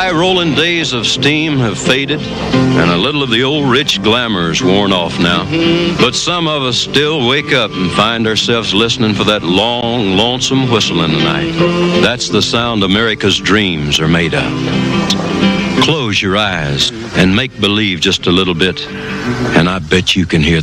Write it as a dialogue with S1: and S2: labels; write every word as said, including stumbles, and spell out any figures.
S1: high-rolling days of steam have faded, and a little of the old rich glamour's worn off now. But some of us still wake up and find ourselves listening for that long, lonesome whistle in the night. That's the sound America's dreams are made of. Close your eyes and make believe just a little bit, and I bet you can hear